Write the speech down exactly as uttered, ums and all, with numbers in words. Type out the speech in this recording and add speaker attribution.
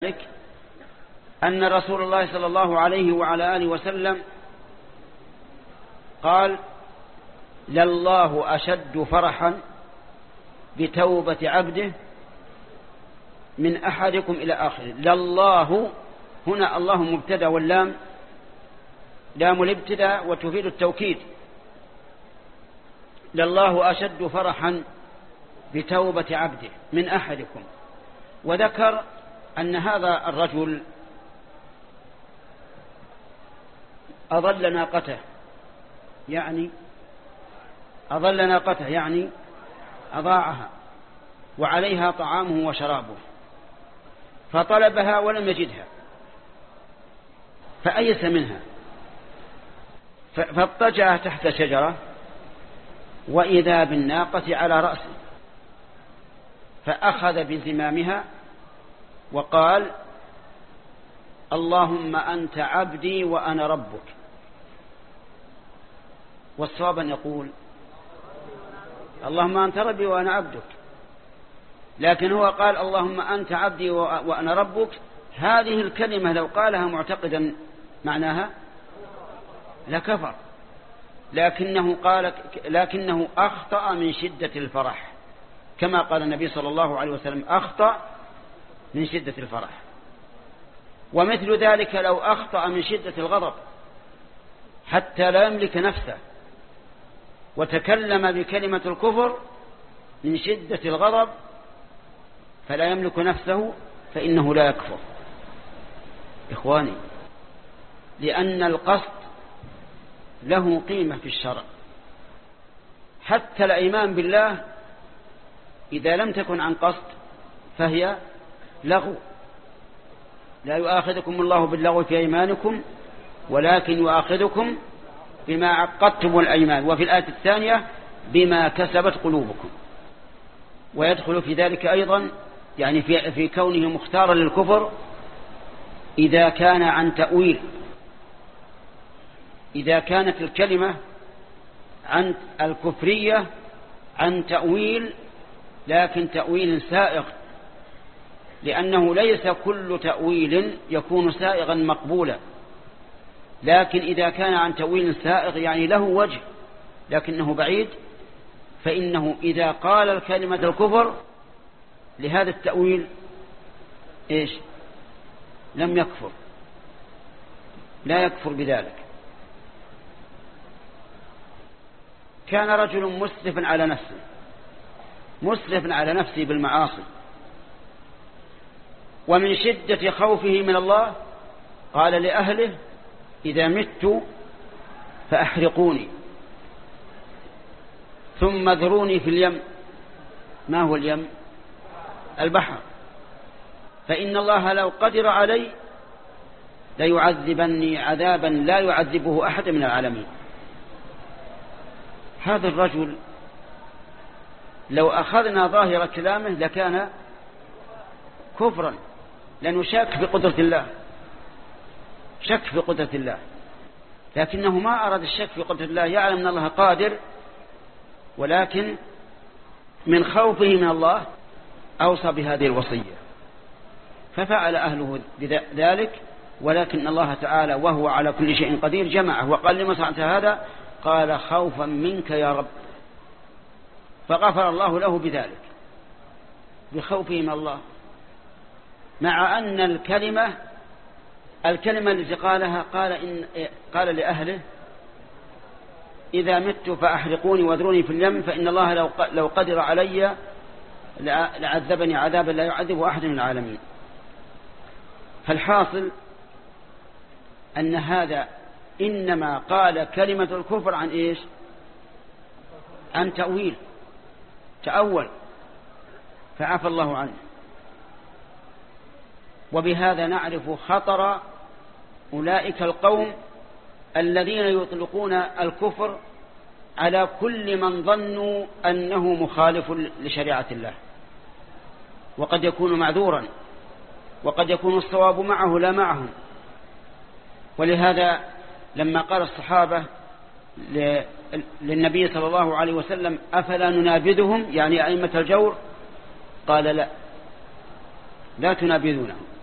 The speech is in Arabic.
Speaker 1: أن رسول الله صلى الله عليه وعلى آله وسلم قال: لله أشد فرحا بتوبة عبده من أحدكم إلى آخره. لله هنا الله مبتدأ، واللام لام الابتداء وتفيد التوكيد. لله أشد فرحا بتوبة عبده من أحدكم. وذكر أن هذا الرجل أضل ناقته، يعني أضل ناقته يعني أضاعها، وعليها طعامه وشرابه، فطلبها ولم يجدها فأيس منها، فاضطجع تحت شجرة وإذا بالناقة على رأسه، فأخذ بزمامها وقال: اللهم أنت عبدي وأنا ربك. والصواب أن يقول: اللهم أنت ربي وأنا عبدك، لكن هو قال: اللهم أنت عبدي وأنا ربك. هذه الكلمة لو قالها معتقدا معناها لكفر، لكنه قال لكنه أخطأ من شدة الفرح، كما قال النبي صلى الله عليه وسلم: أخطأ من شدة الفرح. ومثل ذلك لو أخطأ من شدة الغضب حتى لا يملك نفسه وتكلم بكلمة الكفر من شدة الغضب فلا يملك نفسه، فإنه لا يكفر. إخواني، لأن القصد له قيمة في الشرع. حتى الإيمان بالله إذا لم تكن عن قصد فهي لغو. لا يؤاخذكم الله باللغو في أيمانكم ولكن يؤاخذكم بما عقدتم الأيمان، وفي الآية الثانية بما كسبت قلوبكم. ويدخل في ذلك أيضا يعني في, في كونه مختارا للكفر إذا كان عن تأويل، إذا كانت الكلمة عن الكفرية عن تأويل، لكن تأويل سائغ، لأنه ليس كل تأويل يكون سائغا مقبولا، لكن إذا كان عن تأويل سائغ يعني له وجه لكنه بعيد، فإنه إذا قال الكلمة الكفر لهذا التأويل إيش؟ لم يكفر، لا يكفر بذلك. كان رجل مسرفا على نفسه مسرفا على نفسه بالمعاصي، ومن شدة خوفه من الله قال لأهله: إذا مت فأحرقوني ثم ذروني في اليم. ما هو اليم؟ البحر. فإن الله لو قدر علي ليعذبني عذابا لا يعذبه أحد من العالمين. هذا الرجل لو أخذنا ظاهر كلامه لكان كفرا، لأنه شك في قدرة الله، شك في قدرة الله، لكنه ما أراد الشك في قدرة الله، يعلم أن الله قادر، ولكن من خوفه من الله أوصى بهذه الوصية، ففعل أهله ذلك. ولكن الله تعالى وهو على كل شيء قدير جمعه وقال: لما صنعت هذا؟ قال: خوفا منك يا رب. فغفر الله له بذلك، بخوفه من الله، مع أن الكلمة الكلمة التي قالها قال, إن قال لأهله: إذا مت فأحرقوني واذروني في اليم، فإن الله لو لو قدر علي لعذبني عذابا لا يعذبه أحد من العالمين. فالحاصل أن هذا إنما قال كلمة الكفر عن إيش؟ عن تأويل، تأول فعفى الله عنه. وبهذا نعرف خطر أولئك القوم الذين يطلقون الكفر على كل من ظنوا أنه مخالف لشريعة الله، وقد يكون معذورا، وقد يكون الصواب معه لا معهم. ولهذا لما قال الصحابة للنبي صلى الله عليه وسلم: أفلا ننابذهم، يعني أئمة الجور، قال: لا لا تنابذونهم،